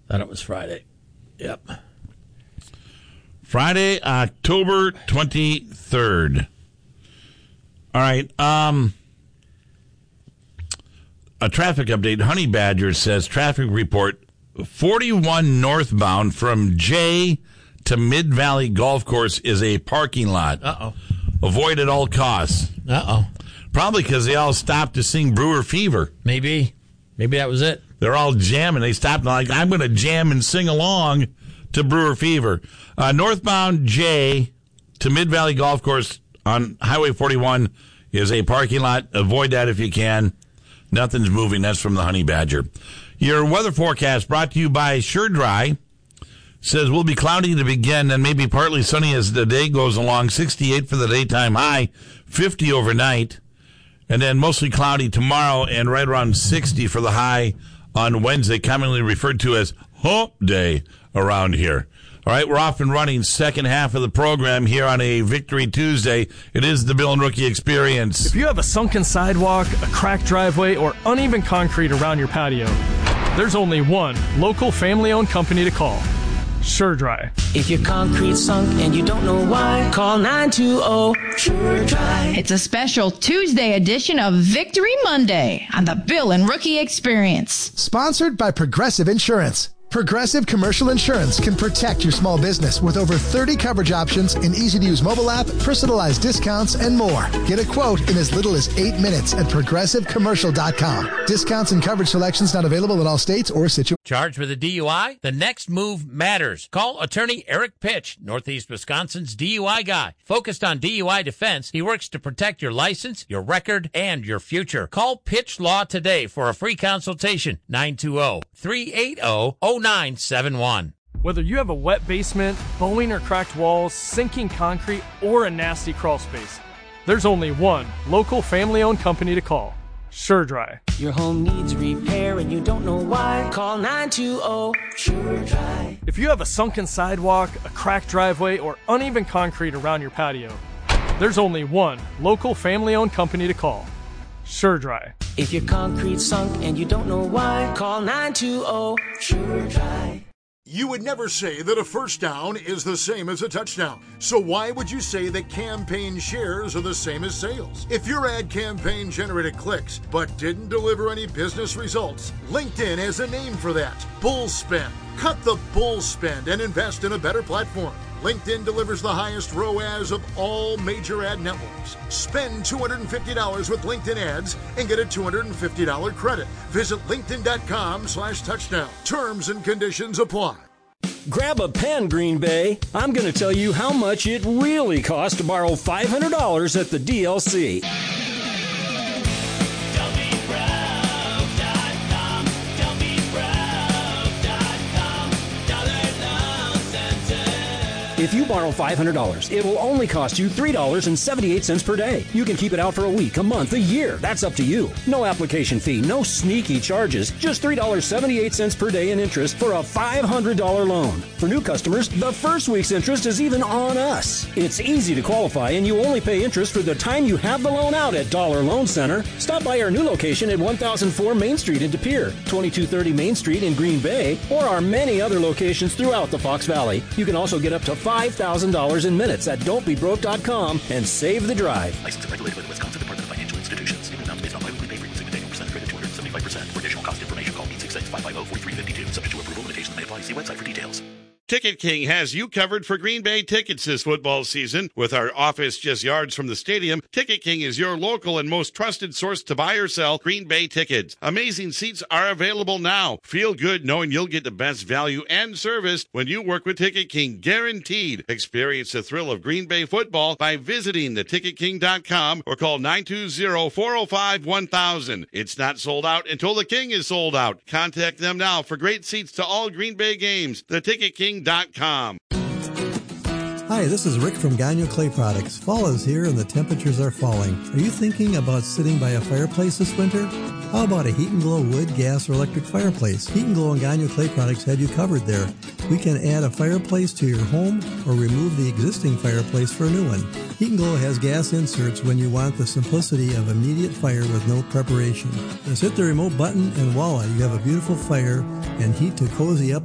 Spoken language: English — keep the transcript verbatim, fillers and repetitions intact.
Thought it was Friday. Yep. Friday, October twenty-third. All right. Um, a traffic update. Honey Badger says traffic report forty-one northbound from J to Mid Valley Golf Course is a parking lot. Uh-oh. Avoid at all costs. Uh-oh. Probably because they all stopped to sing Brewer Fever. Maybe. Maybe that was it. They're all jamming. They stopped and like, I'm going to jam and sing along to Brewer Fever. Uh, northbound J to Mid Valley Golf Course on Highway forty-one is a parking lot. Avoid that if you can. Nothing's moving. That's from the Honey Badger. Your weather forecast brought to you by Sure Dry. Says we'll be cloudy to begin and maybe partly sunny as the day goes along. sixty-eight for the daytime high, fifty overnight. And then mostly cloudy tomorrow and right around sixty for the high on Wednesday, commonly referred to as Hump Day around here. All right, we're off and running second half of the program here on a Victory Tuesday. It is the Bill and Rookie Experience. If you have a sunken sidewalk, a cracked driveway, or uneven concrete around your patio, there's only one local family-owned company to call. Sure Dry. If your concrete's sunk and you don't know why, call nine two zero Sure Dry. It's a special Tuesday edition of Victory Monday on the Bill and Rookie Experience. Sponsored by Progressive Insurance. Progressive Commercial Insurance can protect your small business with over thirty coverage options, an easy-to-use mobile app, personalized discounts, and more. Get a quote in as little as eight minutes at progressive commercial dot com. Discounts and coverage selections not available in all states or situations. Charged with a D U I? The next move matters. Call attorney Eric Pitch, Northeast Wisconsin's D U I guy. Focused on D U I defense, he works to protect your license, your record, and your future. Call Pitch Law today for a free consultation. nine two zero, three eight zero, zero nine seven one. Whether you have a wet basement, bowing or cracked walls, sinking concrete, or a nasty crawl space, there's only one local family-owned company to call. Sure Dry. Your home needs repair and you don't know why, call nine two zero Sure Dry. If you have a sunken sidewalk, a cracked driveway, or uneven concrete around your patio, there's only one local family-owned company to call. Sure Dry. If your concrete's sunk and you don't know why, call nine two zero Sure Dry. You would never say that a first down is the same as a touchdown. So why would you say that campaign shares are the same as sales? If your ad campaign generated clicks but didn't deliver any business results, LinkedIn has a name for that. Bull spend. Cut the bull spend and invest in a better platform. LinkedIn delivers the highest R O A S of all major ad networks. Spend two hundred fifty dollars with LinkedIn ads and get a two hundred fifty dollars credit. Visit linkedin.com slash touchdown. Terms and conditions apply. Grab a pen, Green Bay. I'm going to tell you how much it really costs to borrow five hundred dollars at the D L C. If you borrow five hundred dollars, it will only cost you three dollars and seventy-eight cents per day. You can keep it out for a week, a month, a year. That's up to you. No application fee, no sneaky charges. Just three dollars and seventy-eight cents per day in interest for a five hundred dollars loan. For new customers, the first week's interest is even on us. It's easy to qualify, and you only pay interest for the time you have the loan out at Dollar Loan Center. Stop by our new location at one thousand four Main Street in De Pere, twenty-two thirty Main Street in Green Bay, or our many other locations throughout the Fox Valley. You can also get up to five thousand dollars in minutes at don't be broke dot com and save the drive. Licensed and regulated by the Wisconsin Department of Financial Institutions. Given amounts based on biweekly pay frequency with annual percentage rate of two hundred seventy-five percent. For additional cost information, call eight six six, five five zero, four three five two. Subject to approval, limitations may apply. See website for details. Ticket King has you covered for Green Bay tickets this football season. With our office just yards from the stadium, Ticket King is your local and most trusted source to buy or sell Green Bay tickets. Amazing seats are available now. Feel good knowing you'll get the best value and service when you work with Ticket King, guaranteed. Experience the thrill of Green Bay football by visiting the ticket king dot com or call nine two zero, four zero five, one thousand. It's not sold out until the King is sold out. Contact them now for great seats to all Green Bay games. the ticket king dot com. Hi, this is Rick from Gagnon Clay Products. Fall is here and the temperatures are falling. Are you thinking about sitting by a fireplace this winter? How about a Heat and Glow wood, gas, or electric fireplace? Heat and Glow and Gagnon Clay Products have you covered there. We can add a fireplace to your home or remove the existing fireplace for a new one. Heat and Glow has gas inserts when you want the simplicity of immediate fire with no preparation. Just hit the remote button and voila, you have a beautiful fire and heat to cozy up